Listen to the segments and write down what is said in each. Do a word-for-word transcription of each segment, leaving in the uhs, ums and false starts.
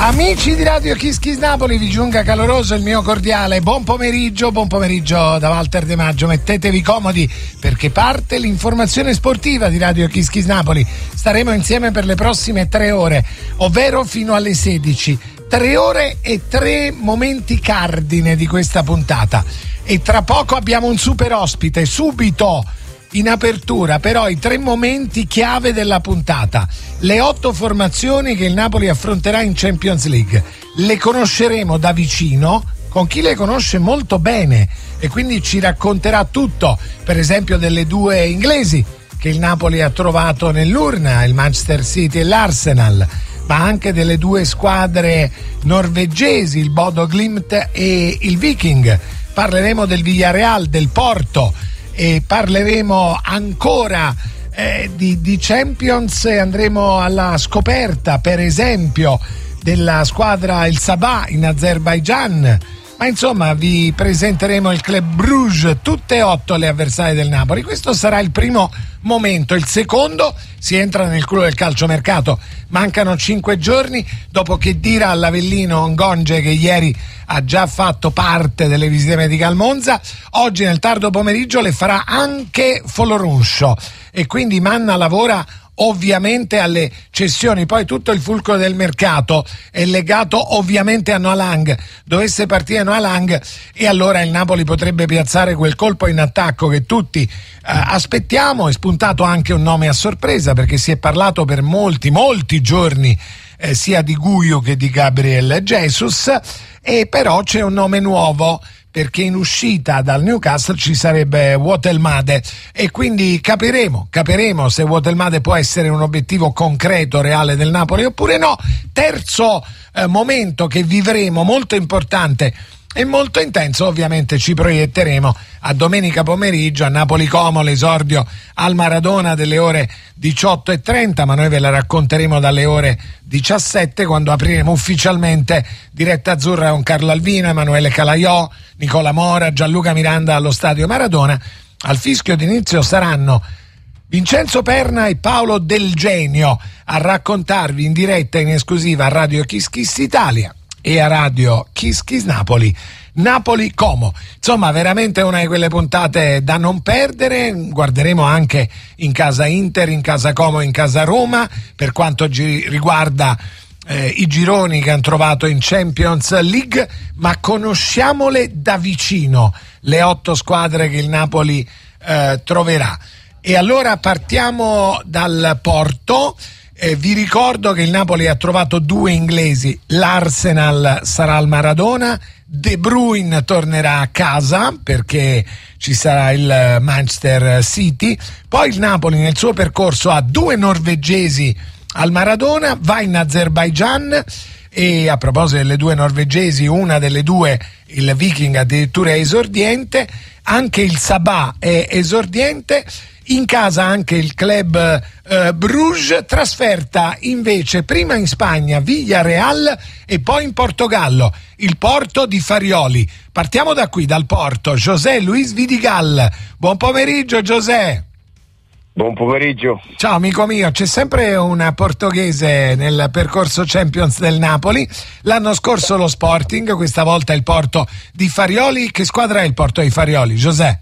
Amici di Radio Kiss Kiss Napoli, vi giunga caloroso il mio cordiale buon pomeriggio, buon pomeriggio da Walter De Maggio. Mettetevi comodi perché parte l'informazione sportiva di Radio Kiss Kiss Napoli. Staremo insieme per le prossime tre ore, ovvero fino alle sedici. Tre ore e tre momenti cardine di questa puntata. E tra poco abbiamo un super ospite, subito in apertura, però i tre momenti chiave della puntata, le otto formazioni che il Napoli affronterà in Champions League. Le conosceremo da vicino con chi le conosce molto bene e quindi ci racconterà tutto, per esempio delle due inglesi che il Napoli ha trovato nell'urna, il Manchester City e l'Arsenal, ma anche delle due squadre norvegesi, il Bodo Glimt e il Viking. Parleremo del Villarreal, del Porto, e parleremo ancora eh, di, di Champions e andremo alla scoperta, per esempio, della squadra il Sabah in Azerbaigian. Ma insomma vi presenteremo il Club Bruges, tutte e otto le avversarie del Napoli. Questo sarà il primo momento. Il secondo, si entra nel culo del calciomercato. Mancano cinque giorni dopo che Dira all'Avellino Ngonge, che ieri ha già fatto parte delle visite mediche al Monza, oggi nel tardo pomeriggio le farà anche Folorunscio e quindi Manna lavora ovviamente alle cessioni. Poi tutto il fulcro del mercato è legato ovviamente a Noah Lang. Dovesse partire Noah Lang e allora il Napoli potrebbe piazzare quel colpo in attacco che tutti eh, aspettiamo. È spuntato anche un nome a sorpresa perché si è parlato per molti molti giorni eh, sia di Guiu che di Gabriel Jesus, e però c'è un nome nuovo perché in uscita dal Newcastle ci sarebbe Wotelmade e quindi capiremo, capiremo se Wotelmade può essere un obiettivo concreto, reale del Napoli oppure no. Terzo eh, momento che vivremo, molto importante e molto intenso, ovviamente ci proietteremo a domenica pomeriggio a Napoli Como, l'esordio al Maradona delle ore diciotto e trenta, ma noi ve la racconteremo dalle ore diciassette quando apriremo ufficialmente diretta azzurra con Carlo Alvino, Emanuele Calaiò, Nicola Mora, Gianluca Miranda allo stadio Maradona. Al fischio d'inizio saranno Vincenzo Perna e Paolo Del Genio a raccontarvi in diretta in esclusiva a Radio Kiss Kiss Italia e a Radio Kiss Kiss Napoli, Napoli Como. Insomma, veramente una di quelle puntate da non perdere. Guarderemo anche in casa Inter, in casa Como, in casa Roma per quanto gi- riguarda eh, i gironi che hanno trovato in Champions League, ma conosciamole da vicino le otto squadre che il Napoli eh, troverà. E allora partiamo dal Porto. Eh, vi ricordo che il Napoli ha trovato due inglesi, l'Arsenal sarà al Maradona, De Bruyne tornerà a casa perché ci sarà il Manchester City, poi il Napoli nel suo percorso ha due norvegesi al Maradona, va in Azerbaigian e a proposito delle due norvegesi, una delle due, il Viking, addirittura è esordiente, anche il Sabah è esordiente. In casa anche il Club eh, Bruges, trasferta invece prima in Spagna Villarreal e poi in Portogallo il Porto di Farioli. Partiamo da qui, dal Porto. José Luis Vidigal, buon pomeriggio José. Buon pomeriggio. Ciao amico mio, c'è sempre una portoghese nel percorso Champions del Napoli. L'anno scorso lo Sporting, questa volta il Porto di Farioli. Che squadra è il Porto di Farioli, José?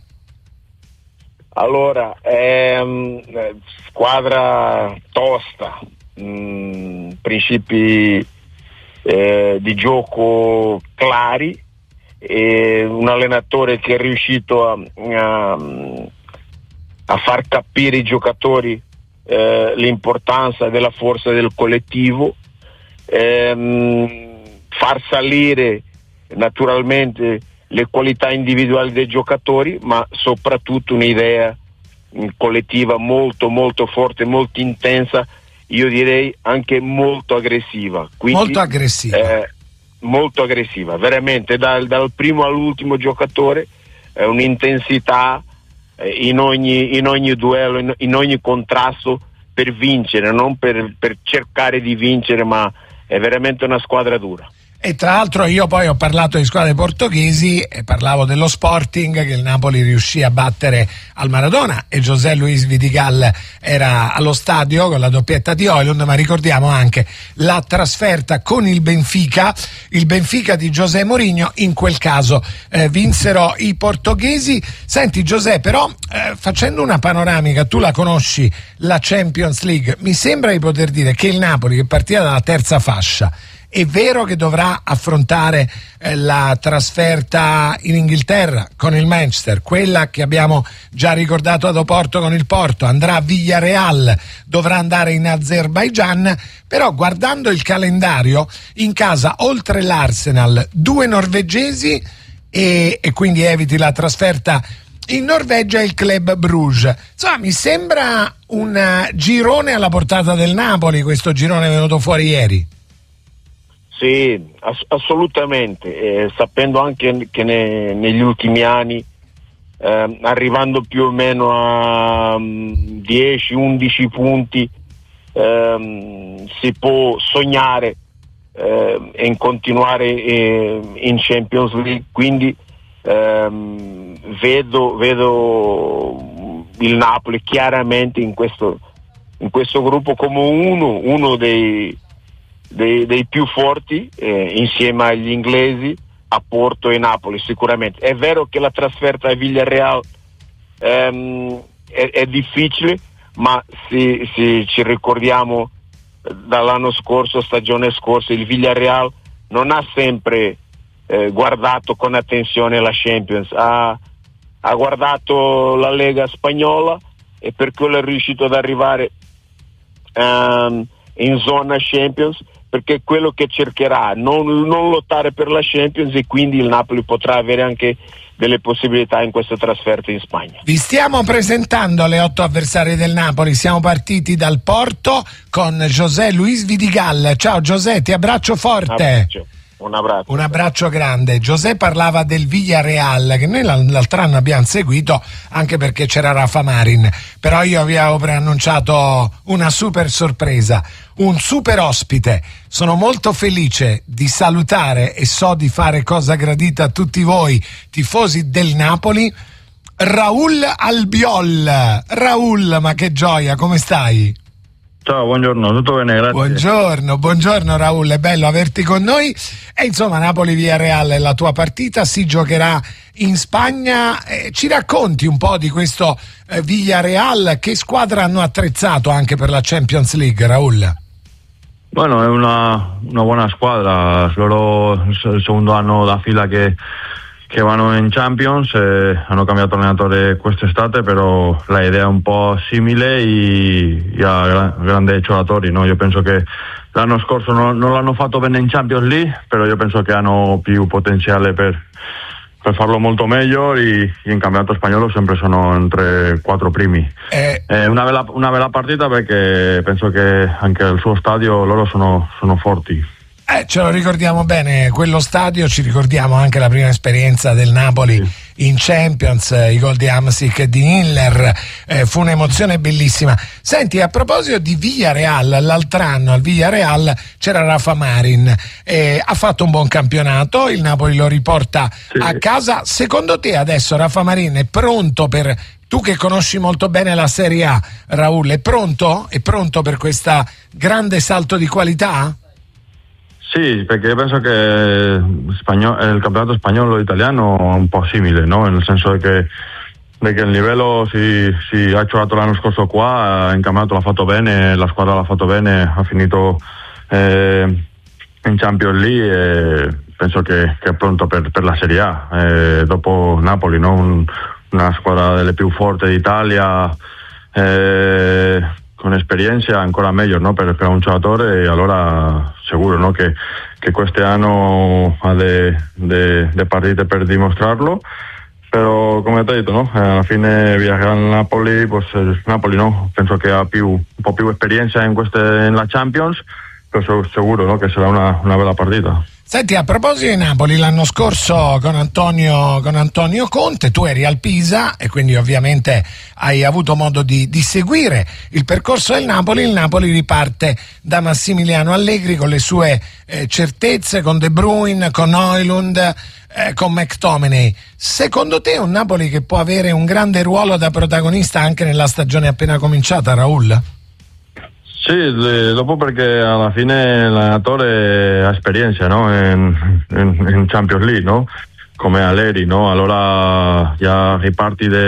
Allora, è um, squadra tosta, mh, principi eh, di gioco clari, e un allenatore che è riuscito a, a, a far capire ai giocatori eh, l'importanza della forza del collettivo, ehm, far salire naturalmente le qualità individuali dei giocatori, ma soprattutto un'idea collettiva molto molto forte, molto intensa, io direi anche molto aggressiva. Quindi, molto aggressiva. Eh, molto aggressiva, veramente dal, dal primo all'ultimo giocatore, eh, un'intensità eh, in ogni in ogni duello, in, in ogni contrasto per vincere, non per, per cercare di vincere, ma è veramente una squadra dura. E tra l'altro io poi ho parlato di squadre portoghesi e parlavo dello Sporting che il Napoli riuscì a battere al Maradona e José Luis Vidigal era allo stadio con la doppietta di Højlund, ma ricordiamo anche la trasferta con il Benfica, il Benfica di José Mourinho, in quel caso eh, vinsero i portoghesi. Senti José, però eh, facendo una panoramica, tu la conosci la Champions League, mi sembra di poter dire che il Napoli, che partiva dalla terza fascia, è vero che dovrà affrontare eh, la trasferta in Inghilterra con il Manchester, quella che abbiamo già ricordato ad Oporto con il Porto, andrà a Villarreal, dovrà andare in Azerbaigian, però guardando il calendario in casa oltre l'Arsenal due norvegesi e, e quindi eviti la trasferta in Norvegia, il Club Bruges. Insomma, mi sembra un girone alla portata del Napoli, questo girone venuto fuori ieri. Sì, ass- assolutamente, eh, sapendo anche che ne- negli ultimi anni, eh, arrivando più o meno a um, dieci undici punti, ehm, si può sognare eh, e continuare eh, in Champions League, quindi ehm, vedo, vedo il Napoli chiaramente in questo, in questo gruppo come uno, uno dei Dei, dei più forti eh, insieme agli inglesi, a Porto e Napoli sicuramente. È vero che la trasferta a Villarreal ehm, è, è difficile, ma se, se ci ricordiamo dall'anno scorso, stagione scorsa, il Villarreal non ha sempre eh, guardato con attenzione la Champions, ha, ha guardato la Lega spagnola e per quello è riuscito ad arrivare um, in zona Champions, perché è quello che cercherà, non, non lottare per la Champions, e quindi il Napoli potrà avere anche delle possibilità in questa trasferta in Spagna. Vi stiamo presentando le otto avversari del Napoli, siamo partiti dal Porto con José Luis Vidigal. Ciao José, ti abbraccio forte. Un abbraccio. Un abbraccio. Un abbraccio grande. José parlava del Villarreal, che noi l'altro anno abbiamo seguito anche perché c'era Rafa Marin, però io vi avevo preannunciato una super sorpresa, un super ospite. Sono molto felice di salutare, e so di fare cosa gradita a tutti voi tifosi del Napoli, Raúl Albiol. Raúl, ma che gioia, come stai? Ciao, buongiorno, tutto bene, grazie. Buongiorno, buongiorno Raúl, è bello averti con noi. E insomma, Napoli-Villarreal è la tua partita, si giocherà in Spagna. Eh, ci racconti un po' di questo eh, Villarreal? Che squadra hanno attrezzato anche per la Champions League, Raúl? Bueno, è una, una buona squadra, loro il secondo anno da fila che che vanno in Champions, eh, hanno cambiato allenatore quest'estate, però la idea è un po' simile e, e ha gra- grandi giocatori, no? Io penso che l'anno scorso non, non l'hanno fatto bene in Champions League, però io penso che hanno più potenziale per, per farlo molto meglio, e, e in campionato spagnolo sempre sono entre quattro primi. Eh. È una bella, una bella partita perché penso che anche al suo stadio loro sono, sono forti. Eh, ce lo ricordiamo bene, quello stadio, ci ricordiamo anche la prima esperienza del Napoli sì. in Champions, eh, i gol di Hamsik e di Miller, eh, fu un'emozione bellissima. Senti, a proposito di Villarreal, l'altro anno al Villarreal c'era Rafa Marin, eh, ha fatto un buon campionato, il Napoli lo riporta sì. a casa. Secondo te adesso Rafa Marin è pronto per... Tu che conosci molto bene la Serie A, Raúl, è pronto? È pronto per questo grande salto di qualità? Sì, perché penso che il campionato spagnolo e italiano è un po' simile, no? Nel senso che, che il livello si, si ha giocato l'anno scorso qua, in campionato l'ha fatto bene, la squadra l'ha fatto bene, ha finito eh, in Champions League e penso che, che è pronto per, per la Serie A. Eh, dopo Napoli, no? Un, una squadra delle più forti d'Italia, eh, con esperienza ancora meglio, no? per, per un giocatore, e allora sicuro, no? che, che quest'anno ha delle partite per dimostrarlo, però come ho detto, no? alla fine Villarreal Napoli, pues, Napoli no? penso che ha più, un po' più esperienza in, queste, in la Champions, però sicuro, no? che sarà una, una bella partita. Senti, a proposito di Napoli, l'anno scorso con Antonio, con Antonio Conte tu eri al Pisa e quindi ovviamente hai avuto modo di, di seguire il percorso del Napoli. Il Napoli riparte da Massimiliano Allegri con le sue eh, certezze, con De Bruyne, con Højlund, eh, con McTominay. Secondo te è un Napoli che può avere un grande ruolo da protagonista anche nella stagione appena cominciata, Raul? Sì, dopo perché alla fine l'allenatore ha esperienza, no? in, in, in Champions League, no? Come Allegri, no? Allora già riparti di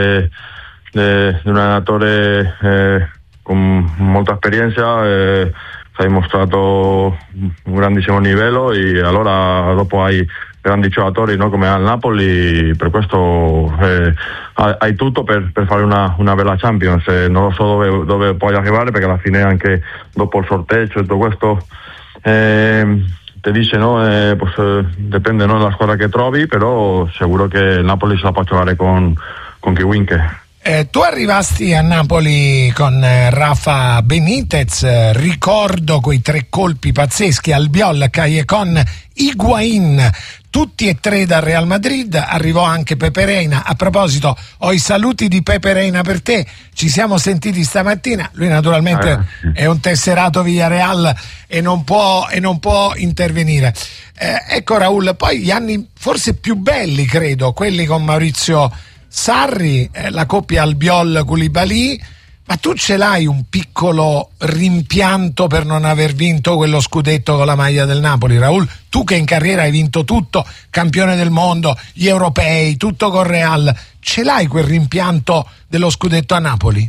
un allenatore eh, con molta esperienza, eh, hai mostrato un grandissimo livello e allora dopo hai grandi giocatori, no? Come al Napoli, per questo eh, hai tutto per, per fare una, una bella Champions. Eh, non lo so dove, dove puoi arrivare, perché alla fine anche dopo il sorteggio e tutto questo eh, ti dice, no? Eh, pues, eh, dipende, no, dalla squadra che trovi, però sicuro che il Napoli se la può giocare con, con chi vince. Eh, tu arrivasti a Napoli con eh, Rafa Benitez, eh, ricordo quei tre colpi pazzeschi, Albiol, Callejon, Higuaín, tutti e tre dal Real Madrid. Arrivò anche Pepe Reina. A proposito, ho i saluti di Pepe Reina per te, ci siamo sentiti stamattina, lui naturalmente eh. è un tesserato Villarreal e non può, e non può intervenire. Eh, ecco Raul, poi gli anni forse più belli, credo, quelli con Maurizio Sarri, eh, la coppia Albiol-Koulibaly, ma tu ce l'hai un piccolo rimpianto per non aver vinto quello scudetto con la maglia del Napoli, Raul? Tu che in carriera hai vinto tutto, campione del mondo, gli europei, tutto con Real, ce l'hai quel rimpianto dello scudetto a Napoli?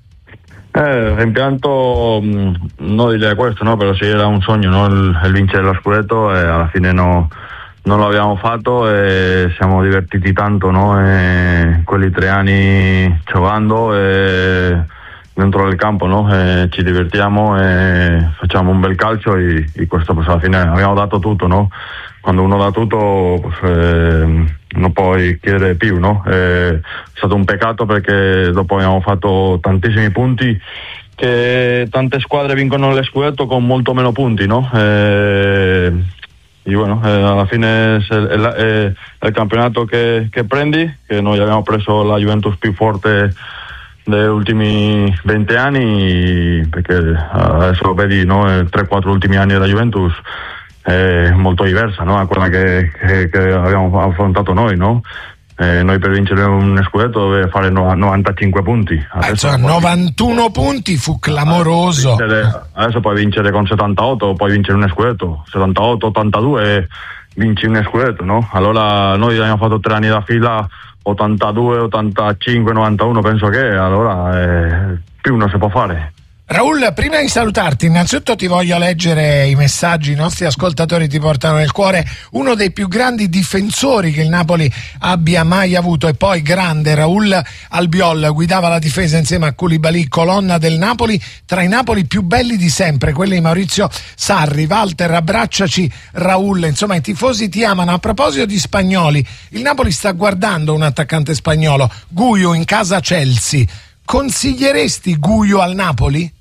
Eh, rimpianto mh, non direi questo, no? Però sì, era un sogno, no? il, il vincere lo scudetto, e alla fine no, non lo abbiamo fatto e siamo divertiti tanto, no? E quelli tre anni giocando e dentro del campo, no? E ci divertiamo e facciamo un bel calcio e, e questo pues alla fine abbiamo dato tutto, no? Quando uno dà tutto pues, eh, non puoi chiedere più, no? È stato un peccato perché dopo abbiamo fatto tantissimi punti, che tante squadre vincono le scudetto con molto meno punti, no? E, y bueno, eh, alla fine è il, è il campionato che, che prendi, che noi abbiamo preso la Juventus più forte degli ultimi venti anni, perché adesso lo vedi, no? tre quattro ultimi anni della Juventus è molto diversa, no? A quella che, che, che abbiamo affrontato noi, no? Eh, noi per vincere un scudetto dove fare novantacinque punti, adesso cioè, novantuno punti fu clamoroso. Vincere, adesso puoi vincere con settantotto, puoi vincere un scudetto settantotto ottantadue, vinci un scudetto, no? Allora noi abbiamo fatto tre anni da fila ottantadue ottantacinque novantuno, penso che allora eh, più non si può fare. Raul, prima di salutarti, innanzitutto ti voglio leggere i messaggi, i nostri ascoltatori ti portano nel cuore uno dei più grandi difensori che il Napoli abbia mai avuto, e poi grande Raul Albiol, guidava la difesa insieme a Koulibaly, colonna del Napoli, tra i Napoli più belli di sempre, quelli di Maurizio Sarri. Walter, abbracciaci Raul, insomma i tifosi ti amano. A proposito di spagnoli, il Napoli sta guardando un attaccante spagnolo, Guiu, in casa Chelsea. Consiglieresti Guiu al Napoli?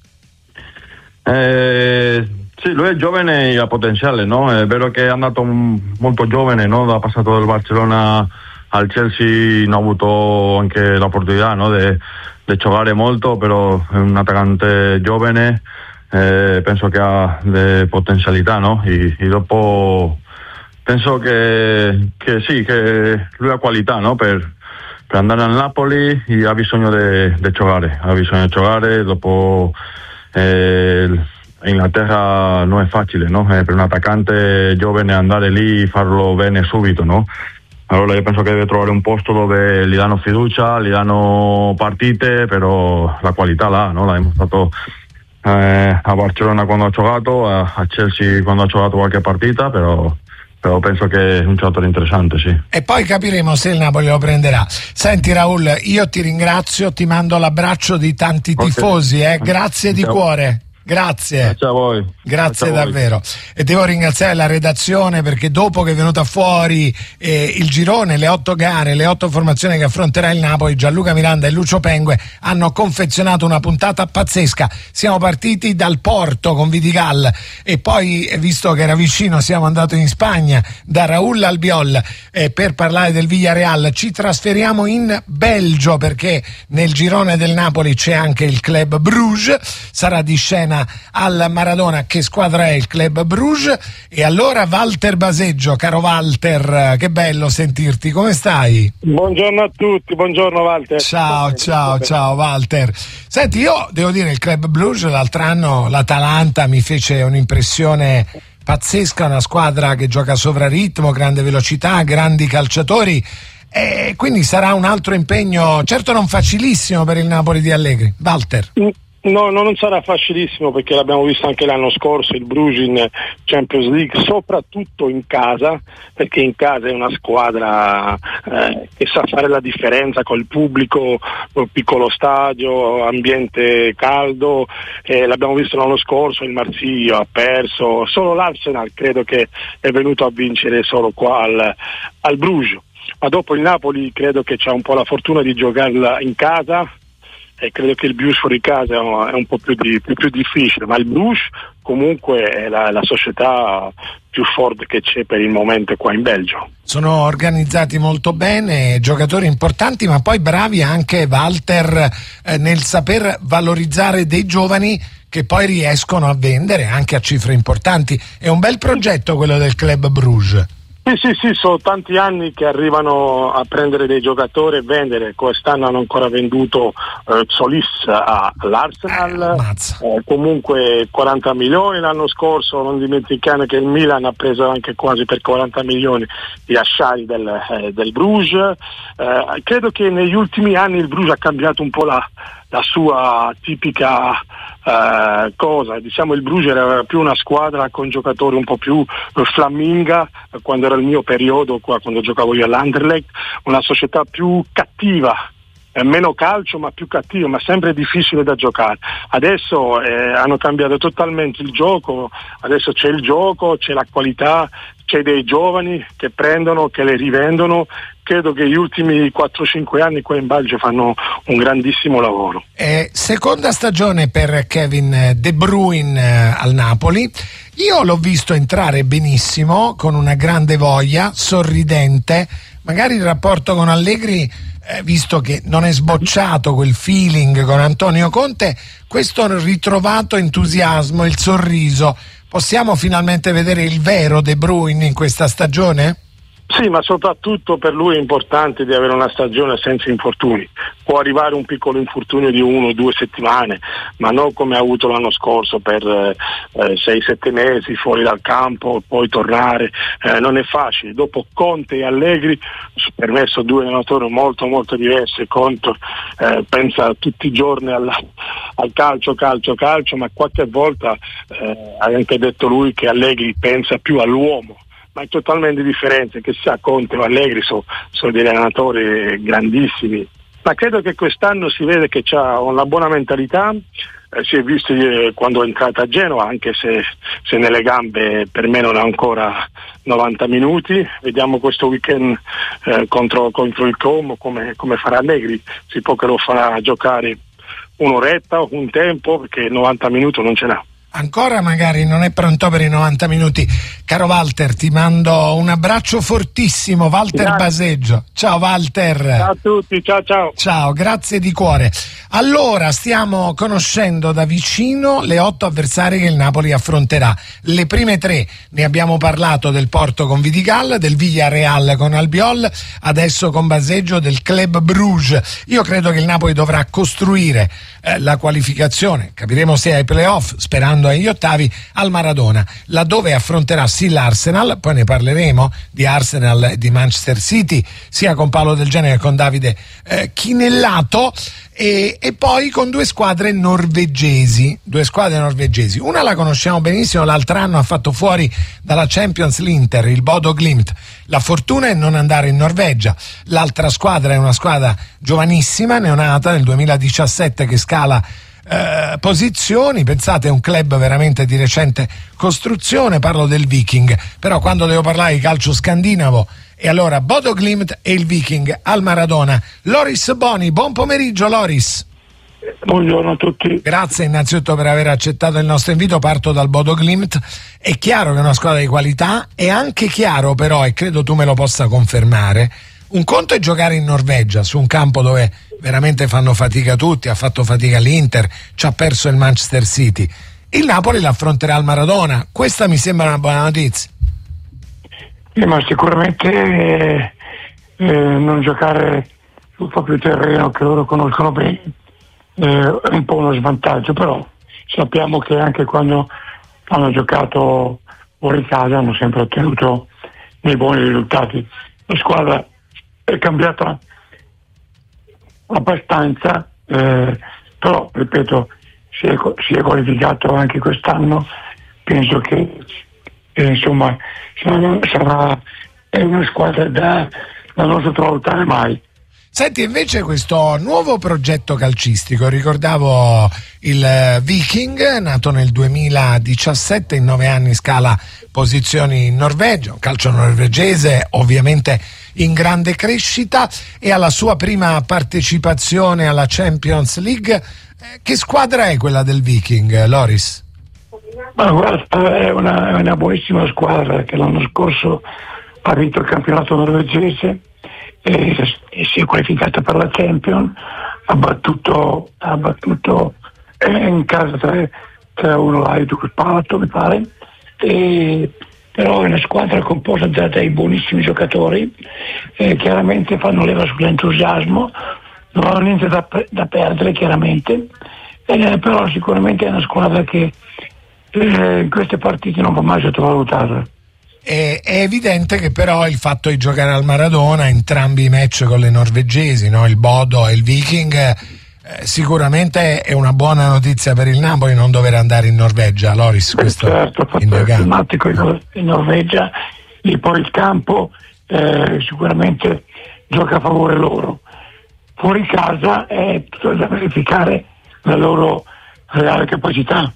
Eh, sì, lui è giovane e ha potenziale, no? È vero che è andato molto giovane, no? Ha passato dal Barcellona al Chelsea, non ha avuto anche l'opportunità, no? di giocare molto, però è un attaccante giovane, eh, penso che ha le potenzialità, no? E, e dopo penso che, che sì, che lui ha qualità, no? Per, per andare al Napoli e ha bisogno di giocare, ha bisogno di giocare, dopo eh, in Inghilterra non è facile, no? Eh, per un attaccante giovane andare lì e farlo bene subito, no? Allora io penso che deve trovare un posto dove gli danno fiducia, gli danno partite, però la qualità là, no? L'ha dimostrato eh, a Barcellona quando ha giocato, a, a Chelsea quando ha giocato qualche partita, però però penso che è un giocatore interessante, sì. E poi capiremo se il Napoli lo prenderà. Senti Raul, io ti ringrazio, ti mando l'abbraccio di tanti tifosi, eh? Grazie di cuore. Grazie. Grazie a voi. Grazie, Grazie a voi. davvero. E devo ringraziare la redazione, perché dopo che è venuta fuori eh, il girone, le otto gare, le otto formazioni che affronterà il Napoli, Gianluca Miranda e Lucio Pengue hanno confezionato una puntata pazzesca. Siamo partiti dal Porto con Vidigal e poi, visto che era vicino, siamo andati in Spagna da Raúl Albiol eh, per parlare del Villarreal. Ci trasferiamo in Belgio, perché nel girone del Napoli c'è anche il Club Bruges, sarà di scena al Maradona. Che squadra è il Club Bruges? E allora Walter Baseggio, caro Walter, che bello sentirti, come stai? Buongiorno a tutti, buongiorno Walter. Ciao, ciao, ciao Walter. Senti, io devo dire, il Club Bruges l'altro anno, l'Atalanta, mi fece un'impressione pazzesca, una squadra che gioca a sovraritmo, grande velocità, grandi calciatori, e quindi sarà un altro impegno, certo non facilissimo per il Napoli di Allegri. Walter. No, no, non sarà facilissimo, perché l'abbiamo visto anche l'anno scorso, il Bruges in Champions League, soprattutto in casa, perché in casa è una squadra eh, che sa fare la differenza col pubblico, col piccolo stadio, ambiente caldo, eh, l'abbiamo visto l'anno scorso, il Marsiglio ha perso, solo l'Arsenal credo che è venuto a vincere solo qua al, al Bruges, ma dopo il Napoli credo che c'ha un po' la fortuna di giocarla in casa, e credo che il Bruges fuori casa è un po' più, di, più, più difficile, ma il Bruges comunque è la, la società più forte che c'è per il momento qua in Belgio. Sono organizzati molto bene, giocatori importanti, ma poi bravi anche, Walter, eh, nel saper valorizzare dei giovani che poi riescono a vendere anche a cifre importanti. È un bel progetto quello del Club Bruges. Sì, sì, sì, sono tanti anni che arrivano a prendere dei giocatori e vendere. Quest'anno hanno ancora venduto eh, Solis all'Arsenal, eh, eh, comunque quaranta milioni l'anno scorso, non dimentichiamo che il Milan ha preso anche quasi per quaranta milioni gli Asciari del, eh, del Bruges. Eh, credo che negli ultimi anni il Bruges ha cambiato un po' la, la sua tipica Uh, cosa, diciamo il Bruges era più una squadra con giocatori un po' più uh, flamminga, uh, quando era il mio periodo qua, quando giocavo io all'Anderlecht, una società più cattiva, eh, meno calcio ma più cattivo, ma sempre difficile da giocare. Adesso eh, hanno cambiato totalmente il gioco, adesso c'è il gioco, c'è la qualità, c'è dei giovani che prendono, che le rivendono. Credo che gli ultimi quattro cinque anni qua in Belgio fanno un grandissimo lavoro. Eh, seconda stagione per Kevin De Bruyne eh, al Napoli. Io l'ho visto entrare benissimo, con una grande voglia, sorridente. Magari il rapporto con Allegri, eh, visto che non è sbocciato quel feeling con Antonio Conte, questo ritrovato entusiasmo, il sorriso, possiamo finalmente vedere il vero De Bruyne in questa stagione? Sì, ma soprattutto per lui è importante di avere una stagione senza infortuni. Può arrivare un piccolo infortunio di uno o due settimane, ma non come ha avuto l'anno scorso per eh, sei sette mesi fuori dal campo, poi tornare. Eh, non è facile. Dopo Conte e Allegri, per me sono due allenatori molto molto diversi. Conte eh, pensa tutti i giorni alla, al calcio, calcio, calcio, ma qualche volta eh, ha anche detto lui che Allegri pensa più all'uomo. Ma è totalmente differente, che sia Conte o Allegri, sono so degli allenatori grandissimi, ma credo che quest'anno si vede che c'ha una buona mentalità, eh, si è visto eh, quando è entrata a Genova, anche se, se nelle gambe per me non ha ancora novanta minuti. Vediamo questo weekend eh, contro, contro il Como come, come farà Allegri, si può che lo farà giocare un'oretta o un tempo, perché novanta minuti non ce n'ha. Ancora magari non è pronto per i novanta minuti. Caro Walter, ti mando un abbraccio fortissimo, Walter grazie. Baseggio. Ciao Walter. Ciao a tutti, ciao ciao. Ciao, grazie di cuore. Allora, stiamo conoscendo da vicino le otto avversarie che il Napoli affronterà. Le prime tre ne abbiamo parlato, del Porto con Vidigal, del Villarreal con Albiol, adesso con Baseggio del Club Bruges. Io credo che il Napoli dovrà costruire eh, la qualificazione, capiremo se ai playoff, sperando agli ottavi, al Maradona, laddove affronterà sì l'Arsenal, poi ne parleremo di Arsenal e di Manchester City, sia con Paolo Del Genere che con Davide eh, Chinellato, e, e poi con due squadre norvegesi, due squadre norvegesi. Una la conosciamo benissimo, l'altro anno ha fatto fuori dalla Champions l'Inter, il Bodo Glimt. La fortuna è non andare in Norvegia. L'altra squadra è una squadra giovanissima, neonata nel duemiladiciassette, che scala eh, posizioni. Pensate, è un club veramente di recente costruzione, parlo del Viking, però quando devo parlare di calcio scandinavo, e allora Bodo Glimt e il Viking al Maradona. Loris Boni, buon pomeriggio Loris. Buongiorno a tutti. Grazie innanzitutto per aver accettato il nostro invito. Parto dal Bodo Glimt. È chiaro che è una squadra di qualità, è anche chiaro però, e credo tu me lo possa confermare, un conto è giocare in Norvegia su un campo dove veramente fanno fatica tutti, ha fatto fatica l'Inter, ci ha perso il Manchester City. Il Napoli l'affronterà al Maradona, questa mi sembra una buona notizia. Eh, ma sicuramente eh, eh, non giocare sul proprio terreno che loro conoscono bene eh, è un po' uno svantaggio, però sappiamo che anche quando hanno giocato fuori casa hanno sempre ottenuto dei buoni risultati. La squadra è cambiata abbastanza, eh, però ripeto, si è, si è qualificato anche quest'anno. Penso che eh, insomma sarà, sarà è una squadra da, da non sottovalutare mai. Senti, invece questo nuovo progetto calcistico, ricordavo il Viking, nato nel duemiladiciassette, in nove anni scala posizioni in Norvegia, un calcio norvegese ovviamente in grande crescita, e alla sua prima partecipazione alla Champions League. Eh, che squadra è quella del Viking, Loris? Ma guarda, è una, è una buonissima squadra che l'anno scorso ha vinto il campionato norvegese e, e si è qualificata per la Champions, ha battuto, ha battuto eh, in casa tre a uno l'Hajduk Spalato, mi pare, e, però è una squadra composta da dei buonissimi giocatori, eh, chiaramente fanno leva sull'entusiasmo, non hanno niente da, da perdere chiaramente, eh, però sicuramente è una squadra che eh, in queste partite non può mai sottovalutare. È, è evidente che però il fatto di giocare al Maradona, entrambi i match con le norvegesi, no? Il Bodo e il Viking, eh, sicuramente è una buona notizia per il Napoli non dover andare in Norvegia, Loris. Questo certo, fatto matematico in Norvegia, e poi il campo eh, sicuramente gioca a favore loro. Fuori casa è tutto da verificare la loro reale capacità.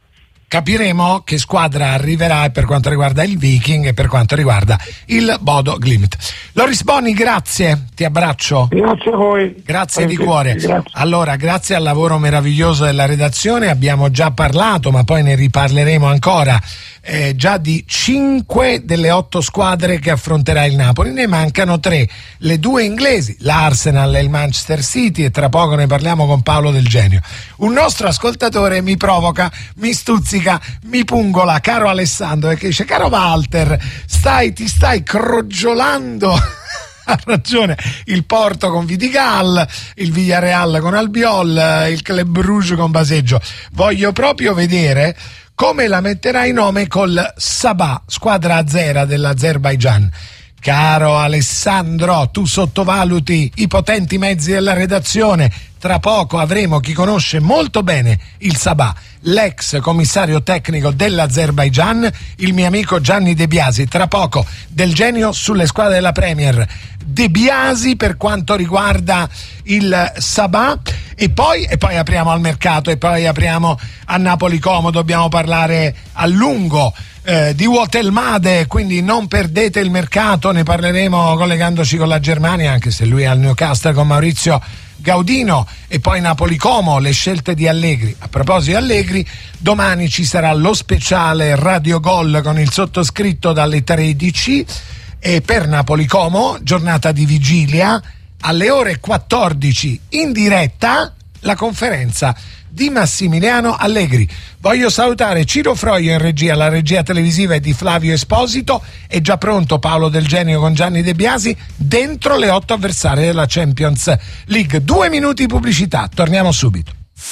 Capiremo che squadra arriverà per quanto riguarda il Viking e per quanto riguarda il Bodo Glimt. Loris Boni, grazie, ti abbraccio. Grazie a voi. Grazie Grazie. di cuore. Grazie. Allora, grazie al lavoro meraviglioso della redazione, abbiamo già parlato, ma poi ne riparleremo ancora, eh, già di cinque delle otto squadre che affronterà il Napoli. Ne mancano tre, le due inglesi, l'Arsenal e il Manchester City, e tra poco ne parliamo con Paolo Del Genio. Un nostro ascoltatore mi provoca, mi stuzzica, mi pungola, caro Alessandro, perché dice: caro Walter, stai, ti stai crogiolando. Ha ragione, il Porto con Vidigal, il Villarreal con Albiol, il Club Brugge con Baseggio. Voglio proprio vedere come la metterai nome col Sabah, squadra azera dell'Azerbaigian. Caro Alessandro, tu sottovaluti i potenti mezzi della redazione. Tra poco avremo chi conosce molto bene il Sabah, l'ex commissario tecnico dell'Azerbaigian, il mio amico Gianni De Biasi. Tra poco Del Genio sulle squadre della Premier, De Biasi per quanto riguarda il Sabah, e poi, e poi apriamo al mercato, e poi apriamo a Napoli Como. Dobbiamo parlare a lungo eh, di Wotelmade, quindi non perdete il mercato, ne parleremo collegandoci con la Germania, anche se lui è al Newcastle con Maurizio Gaudino. E poi Napoli Como, le scelte di Allegri. A proposito di Allegri, domani ci sarà lo speciale Radio Gol con il sottoscritto dalle tredici, e per Napoli Como, giornata di vigilia, alle ore quattordici in diretta la conferenza di Massimiliano Allegri. Voglio salutare Ciro Froio in regia, la regia televisiva è di Flavio Esposito. È già pronto Paolo Del Genio con Gianni De Biasi dentro le otto avversarie della Champions League. Due minuti di pubblicità, torniamo subito.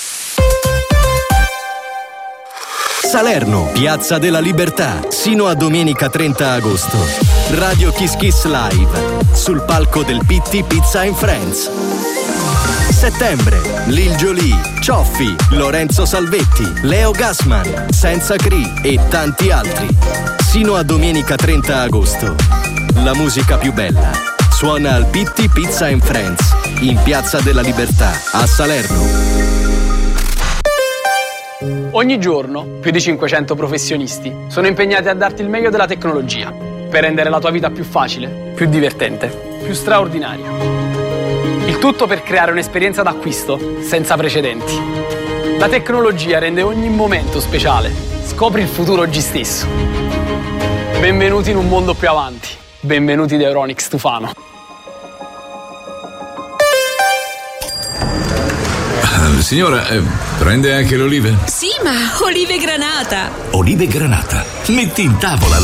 Salerno, Piazza della Libertà, sino a domenica trenta agosto. Radio Kiss Kiss Live, sul palco del Pitti Pizza and Friends. Settembre, Lil Jolie, Cioffi, Lorenzo Salvetti, Leo Gassman, Senza Cree e tanti altri. Sino a domenica trenta agosto. La musica più bella suona al Pitti Pizza and Friends, in Piazza della Libertà, a Salerno. Ogni giorno più di cinquecento professionisti sono impegnati a darti il meglio della tecnologia per rendere la tua vita più facile, più divertente, più straordinaria. Il tutto per creare un'esperienza d'acquisto senza precedenti. La tecnologia rende ogni momento speciale. Scopri il futuro oggi stesso. Benvenuti in un mondo più avanti. Benvenuti da Euronics Tufano. Signora, eh, prende anche le olive? Sì, ma olive granata. Olive granata. Metti in tavola la